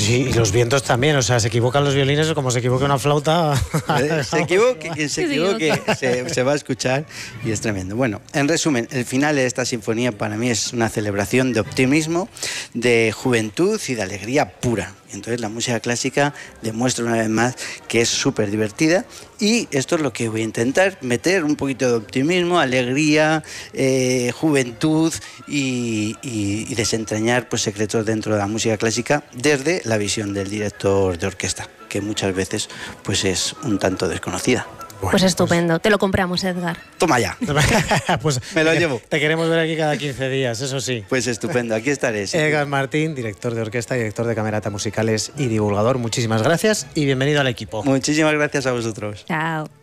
Y los vientos también, o sea, se equivocan los violines como se equivoca una flauta. Se equivoque, quien se equivoque se va a escuchar y es tremendo. Bueno, en resumen, el final de esta sinfonía para mí es una celebración de optimismo, de juventud y de alegría pura. Entonces la música clásica demuestra una vez más que es súper divertida y esto es lo que voy a intentar, meter un poquito de optimismo, alegría, juventud y desentrañar pues, secretos dentro de la música clásica desde la visión del director de orquesta, que muchas veces pues, es un tanto desconocida. Bueno, pues estupendo, te lo compramos, Edgar. Toma ya. Pues me lo llevo. Te queremos ver aquí cada 15 días, eso sí. Pues estupendo, aquí estaré. Sí. Edgar Martín, director de orquesta, director de Camerata Musicales y divulgador. Muchísimas gracias y bienvenido al equipo. Muchísimas gracias a vosotros. Chao.